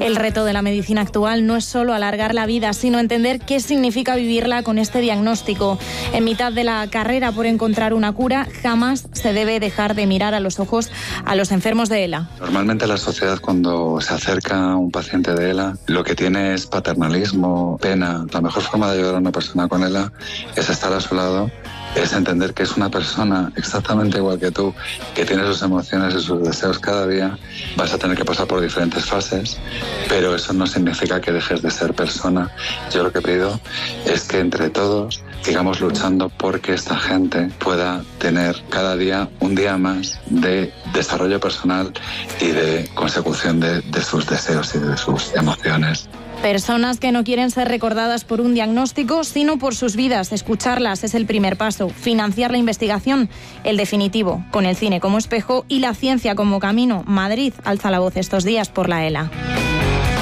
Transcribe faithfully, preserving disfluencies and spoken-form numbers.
El reto de la medicina actual no es solo alargar la vida, sino entender qué significa vivirla con este diagnóstico. En mitad de la carrera por encontrar una cura, jamás se debe dejar de mirar a los ojos a los enfermos de ELA. Normalmente la sociedad, cuando se acerca a un paciente de ELA, lo que tiene es paternalismo, pena. La mejor forma de ayudar a una persona con ELA es estar a su lado, es entender que es una persona exactamente igual que tú, que tiene sus emociones y sus deseos cada día. Vas a tener que pasar por diferentes fases, pero eso no significa que dejes de ser persona. Yo lo que pido es que entre todos sigamos luchando porque esta gente pueda tener cada día un día más de desarrollo personal y de consecución de, de sus deseos y de sus emociones. Personas que no quieren ser recordadas por un diagnóstico, sino por sus vidas. Escucharlas es el primer paso. Financiar la investigación, el definitivo. Con el cine como espejo y la ciencia como camino. Madrid alza la voz estos días por la ELA.